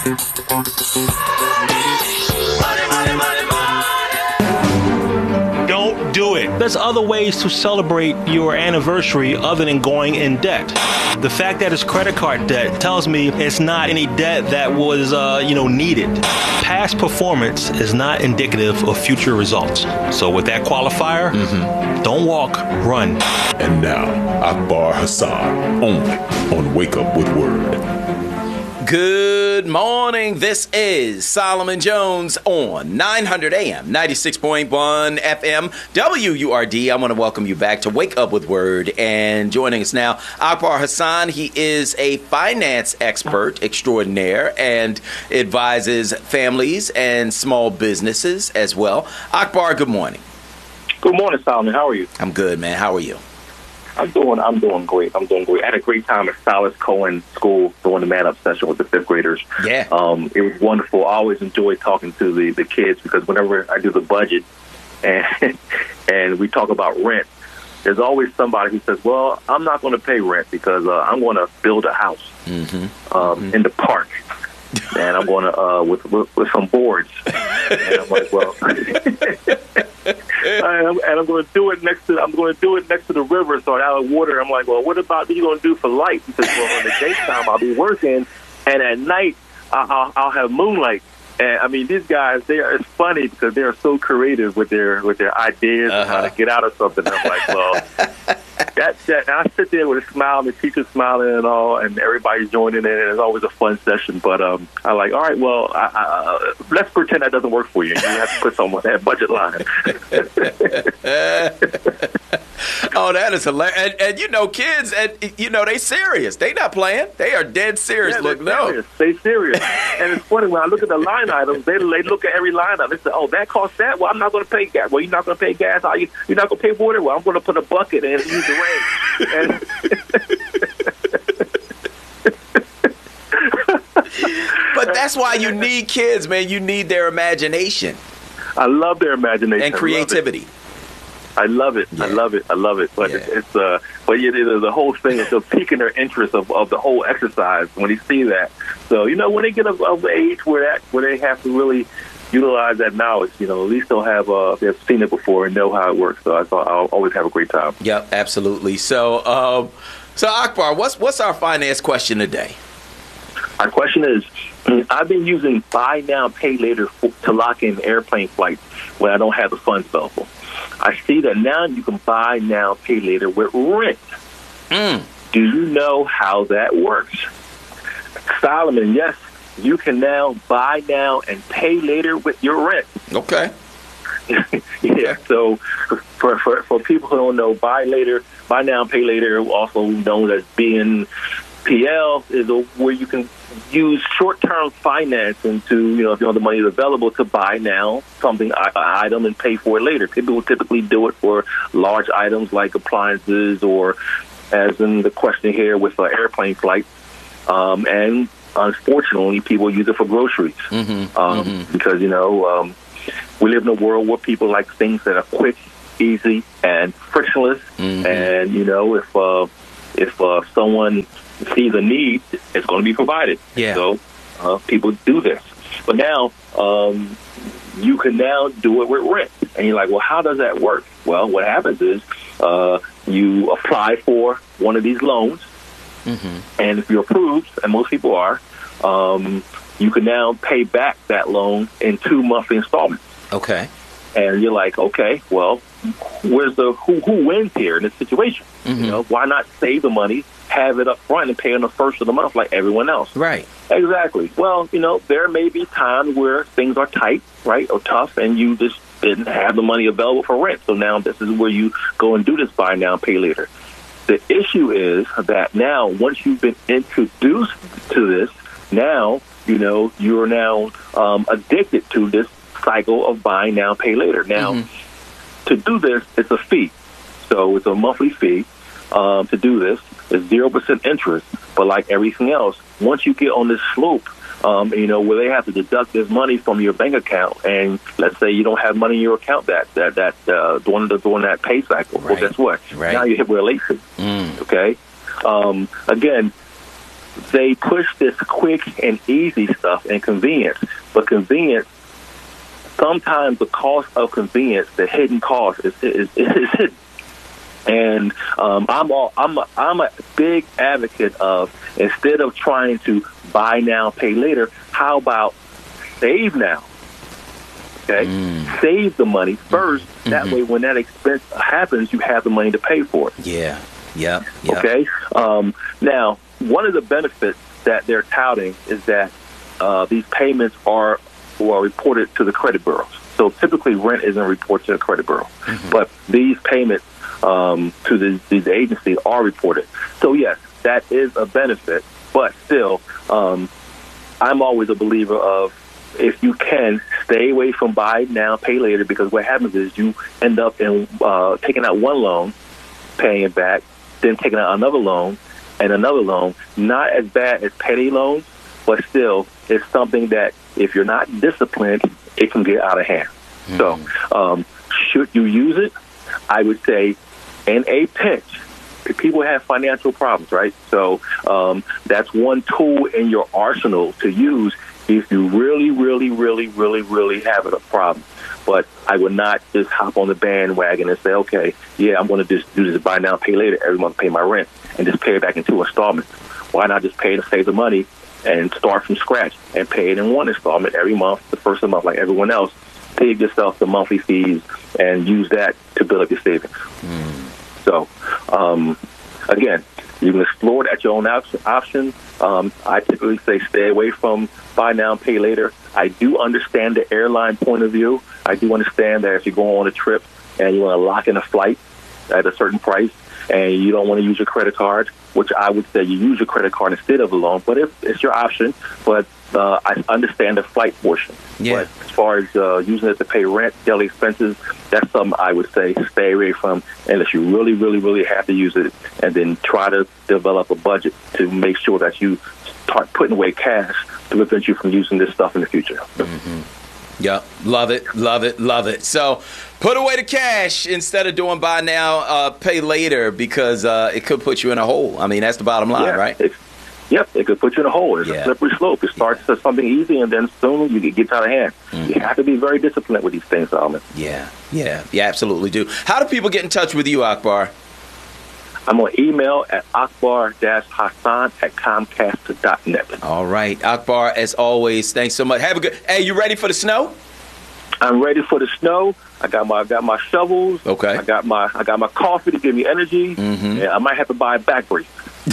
Don't do it. There's other ways to celebrate your anniversary other than going in debt. The fact that it's credit card debt tells me it's not any debt that was, needed. Past performance is not indicative of future results. So with that qualifier, don't walk, run. And now, Akbar Hassan, only on Wake Up with Word. Good morning. This is Solomon Jones on 900 AM, 96.1 FM, WURD. I want to welcome you back to Wake Up with Word. And joining us now, Akbar Hassan. He is a finance expert extraordinaire and advises families and small businesses as well. Akbar, good morning. Good morning, Solomon. How are you? I'm good, man. How are you? I'm doing great. I had a great time at Silas Cohen School doing the Man Up session with the fifth graders. Yeah. It was wonderful. I always enjoy talking to the kids because whenever I do the budget and we talk about rent, there's always somebody who says, well, I'm not going to pay rent because I'm going to build a house in the park. And I'm going to with some boards. And I'm like, well, and I'm going to do it next to the river, so I have water. I'm like, well, what about you going to do for light? Because in the daytime I'll be working, and at night I'll have moonlight. And I mean, these guys, it's funny because they are so creative with their ideas and how to get out of something. I'm like, well, that's that. And I sit there with a smile, and the teacher's smiling and all, and everybody's joining in, and it's always a fun session. But I like, all right, well, let's pretend that doesn't work for you. You have to put some on that budget line. Oh, that is hilarious. And kids, they serious. They not playing. They are dead serious. Yeah, they serious. And it's funny, when I look at the line items, they look at every line item. They say, oh, that costs that? Well, I'm not going to pay gas. Well, you're not going to pay gas? You're not going to pay water? Well, I'm going to put a bucket and use the rain. But that's why you need kids, man. You need their imagination. I love their imagination. And creativity. I love it. Yeah. I love it. But the whole thing is just piquing their interest of the whole exercise when you see that. So, when they get of age where they have to really utilize that knowledge, at least they've seen it before and know how it works. So I thought I'll always have a great time. Yep, absolutely. So, Akbar, what's our finance question today? Our question is, I've been using buy now, pay later to lock in airplane flights when I don't have the funds available. I see that now you can buy now, pay later with rent. Do you know how that works? Solomon, yes, you can now buy now and pay later with your rent. Okay. Yeah, so for people who don't know, buy now, pay later, also known as BNPL, is where you can use short-term financing to, if the money is available, to buy now something, an item, and pay for it later. People will typically do it for large items like appliances or, as in the question here, with airplane flights. And unfortunately, people use it for groceries because, we live in a world where people like things that are quick, easy, and frictionless. And, if someone sees a need, it's going to be provided. Yeah. So people do this. But now you can now do it with rent. And you're like, well, how does that work? Well, what happens is you apply for one of these loans. And if you're approved, and most people are, you can now pay back that loan in 2 monthly installments. Okay. And you're like, okay, well, where's who wins here in this situation? Why not save the money, have it up front, and pay on the first of the month like everyone else? Right. Exactly. Well, there may be times where things are tight, right, or tough, and you just didn't have the money available for rent. So now this is where you go and do this buy now, pay later. The issue is that now, once you've been introduced to this, now, you're now addicted to this cycle of buy now, pay later. Now, to do this, it's a fee. So it's a monthly fee to do this. It's 0% interest. But like everything else, once you get on this slope, where they have to deduct this money from your bank account, and let's say you don't have money in your account during that pay cycle. Right. Well, guess what? Right. Now you hit relation. Okay. Again, they push this quick and easy stuff and convenience, but convenience, sometimes the cost of convenience, the hidden cost is hidden. And I'm a big advocate of, instead of trying to buy now, pay later, how about save now? Okay, save the money first. That way, when that expense happens, you have the money to pay for it. Yeah. Okay. Now, one of the benefits that they're touting is that these payments are reported to the credit bureaus. So typically, rent isn't reported to the credit bureau, but these payments to these agencies are reported. So yes, that is a benefit, but still, I'm always a believer of, if you can, stay away from buy now, pay later, because what happens is you end up in taking out one loan, paying it back, then taking out another loan and another loan. Not as bad as payday loans, but still, it's something that if you're not disciplined, it can get out of hand. So should you use it? I would say in a pinch. People have financial problems, right? So that's one tool in your arsenal to use if you really having a problem. But I would not just hop on the bandwagon and say, okay, yeah, I'm going to just do this buy now, pay later every month, pay my rent, and just pay it back in 2 installments. Why not just pay to save the money and start from scratch and pay it in 1 installment every month, the first of the month, like everyone else? Save yourself the monthly fees and use that to build up your savings. So, again, you can explore it at your own option. I typically say stay away from buy now, pay later. I do understand the airline point of view. I do understand that if you go on a trip and you want to lock in a flight at a certain price and you don't want to use your credit card, which I would say you use your credit card instead of a loan, but it's your option. But I understand the flight portion. Yeah. But as far as using it to pay rent, daily expenses, that's something I would say stay away from unless you really have to use it, and then try to develop a budget to make sure that you start putting away cash to prevent you from using this stuff in the future. Yeah, love it. So put away the cash instead of doing buy now, pay later, because it could put you in a hole. I mean, that's the bottom line, right? Yep, it could put you in a hole. It's a slippery slope. It starts as something easy, and then soon you get out of hand. You have to be very disciplined with these things, Solomon. Yeah, absolutely do. How do people get in touch with you, Akbar? I'm on email at akbar-hassan@comcast.net. All right, Akbar, as always, thanks so much. Have a good. Hey, you ready for the snow? I'm ready for the snow. I got my shovels. Okay. I got my coffee to give me energy. And I might have to buy a back brace.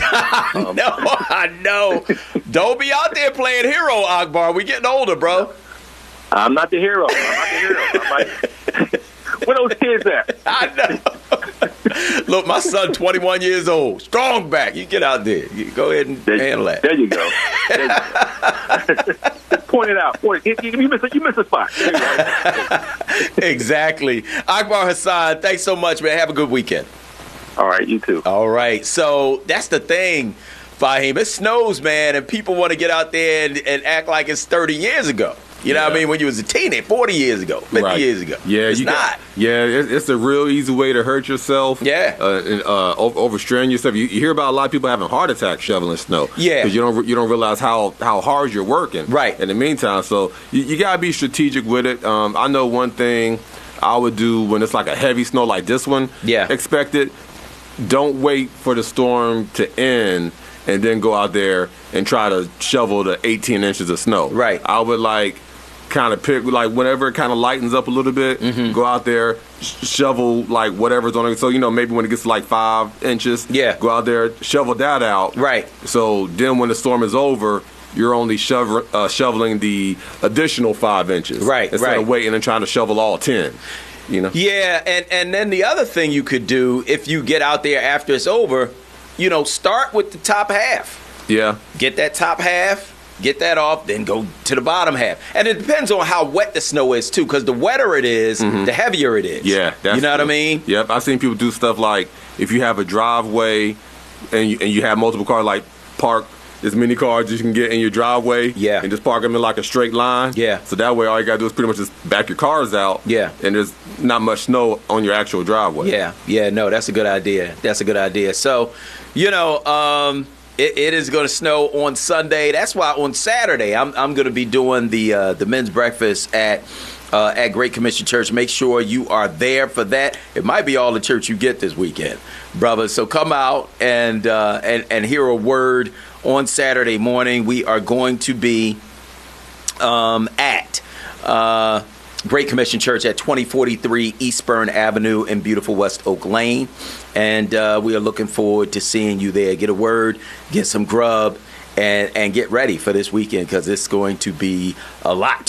I know. Don't be out there playing hero, Akbar. We getting older, bro. I'm not the hero. Where those kids at? I know. Look, my son, 21 years old, strong back. You get out there. You go ahead and handle that. There you go. Just point it out. You missed a spot. There you go. Exactly. Akbar Hassan, thanks so much, man. Have a good weekend. All right, you too. All right, so that's the thing, Fahim. It snows, man, and people want to get out there and act like it's 30 years ago. You know what I mean? When you was a teenager, 40 years ago, 50 years ago. Yeah, it's not. It's a real easy way to hurt yourself. Yeah. Overstrain yourself. You hear about a lot of people having heart attacks shoveling snow. Yeah. Because you don't realize how hard you're working. Right. In the meantime, so you got to be strategic with it. I know one thing I would do when it's like a heavy snow like this one. Yeah. Expected. Don't wait for the storm to end and then go out there and try to shovel the 18 inches of snow. Right. I would kind of pick, whenever it kind of lightens up a little bit, go out there, shovel whatever's on it. So, maybe when it gets to 5 inches, go out there, shovel that out. Right. So then when the storm is over, you're only shoveling the additional 5 inches. Right. Instead of waiting and trying to shovel all 10. Yeah, and then the other thing you could do if you get out there after it's over, start with the top half. Yeah. Get that top half, get that off, then go to the bottom half. And it depends on how wet the snow is, too, because the wetter it is, the heavier it is. Yeah. You know what I mean? Yep. I've seen people do stuff like if you have a driveway and you have multiple cars, park as many cars as you can get in your driveway. Yeah. And just park them in a straight line. Yeah. So that way all you got to do is pretty much just back your cars out. Yeah. And there's not much snow on your actual driveway. Yeah. Yeah, no, that's a good idea. So, It is going to snow on Sunday. That's why on Saturday I'm going to be doing the men's breakfast at Great Commission Church. Make sure you are there for that. It might be all the church you get this weekend, brother. So come out and hear a word on Saturday morning. We are going to be at Great Commission Church at 2043 Eastburn Avenue in beautiful West Oak Lane. And we are looking forward to seeing you there. Get a word, get some grub, and get ready for this weekend because it's going to be a lot.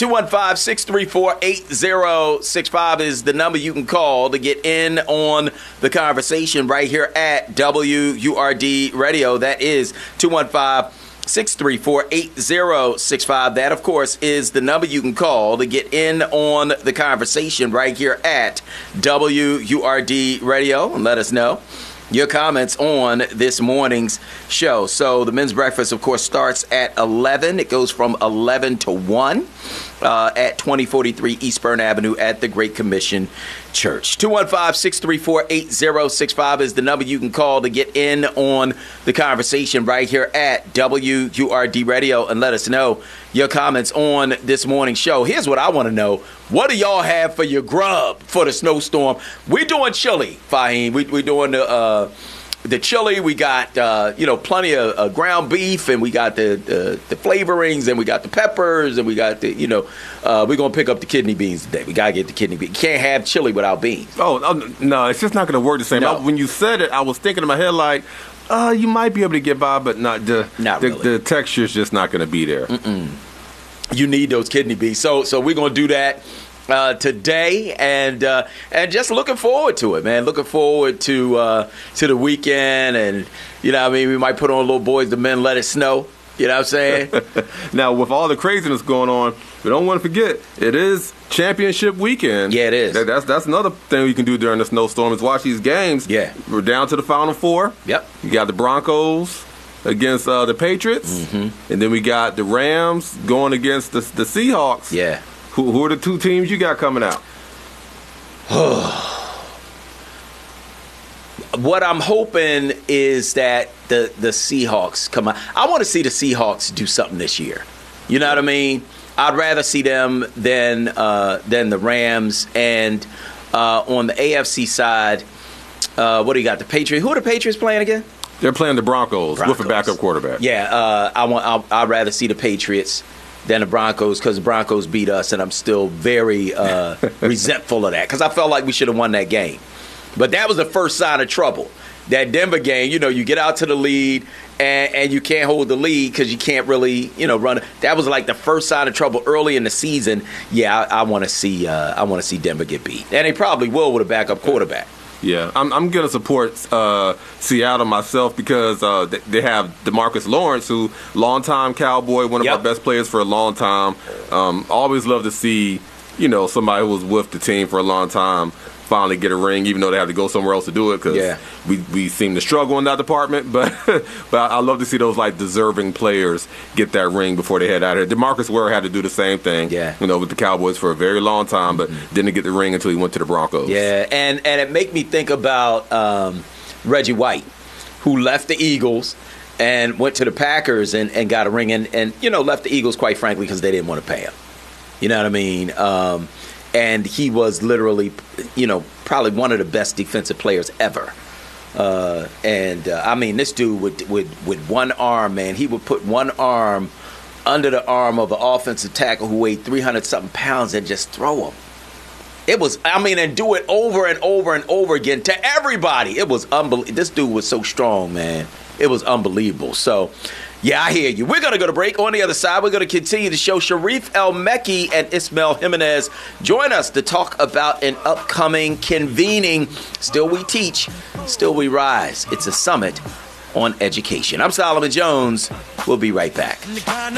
215-634-8065 is the number you can call to get in on the conversation right here at WURD Radio. That is 215-634-8065. That, of course, is the number you can call to get in on the conversation right here at WURD Radio and let us know your comments on this morning's show. So the men's breakfast, of course, starts at 11. It goes from 11 to 1 at 2043 Eastburn Avenue at the Great Commission Church. 215-634-8065 is the number you can call to get in on the conversation right here at WURD Radio and let us know your comments on this morning's show. Here's what I want to know. What do y'all have for your grub for the snowstorm? We're doing chili, Fahim. We're doing the chili. We got plenty of ground beef, and we got the flavorings, and we got the peppers, and we got the we're gonna pick up the kidney beans today. We gotta get the kidney beans. You can't have chili without beans. Oh no, it's just not gonna work the same. No. When you said it, I was thinking in my head like, you might be able to get by, but not really. The texture's just not gonna be there. You need those kidney beans. So we're gonna do that today, and just looking forward to it, man. Looking forward to the weekend, and we might put on a little Boys to Men, Let It Snow. You know what I'm saying? Now, with all the craziness going on, we don't want to forget it is championship weekend. Yeah, it is. That's another thing you can do during the snowstorm is watch these games. Yeah, we're down to the Final Four. Yep. You got the Broncos against the Patriots, and then we got the Rams going against the Seahawks. Yeah. Who are the two teams you got coming out? What I'm hoping is that the Seahawks come out. I want to see the Seahawks do something this year. You know what I mean? I'd rather see them than the Rams. And on the AFC side, what do you got? The Patriots. Who are the Patriots playing again? They're playing the Broncos. With a backup quarterback. Yeah, I'd rather see the Patriots than the Broncos because the Broncos beat us, and I'm still very resentful of that because I felt like we should have won that game. But that was the first sign of trouble. That Denver game, you get out to the lead, and you can't hold the lead because you can't really, run. That was like the first sign of trouble early in the season. Yeah, I want to see Denver get beat, and they probably will with a backup quarterback. Yeah, I'm going to support Seattle myself because they have DeMarcus Lawrence, who longtime Cowboy, one of our best players for a long time. Always love to see, somebody who was with the team for a long time finally get a ring, even though they have to go somewhere else to do it because we seem to struggle in that department. But I love to see those deserving players get that ring before they head out here. DeMarcus Ware had to do the same thing, with the Cowboys for a very long time, but didn't get the ring until he went to the Broncos. Yeah, and it made me think about Reggie White, who left the Eagles and went to the Packers and got a ring and left the Eagles, quite frankly, because they didn't want to pay him. You know what I mean? And he was literally, probably one of the best defensive players ever. This dude with one arm, man, he would put one arm under the arm of an offensive tackle who weighed 300-something pounds and just throw him. It was, and do it over and over and over again to everybody. It was unbelievable. This dude was so strong, man. It was unbelievable. So, yeah, I hear you. We're going to go to break. On the other side, we're going to continue the show. Sharif El-Mekki and Ismael Jimenez join us to talk about an upcoming convening. Still We Teach, Still We Rise. It's a summit on education. I'm Solomon Jones. We'll be right back.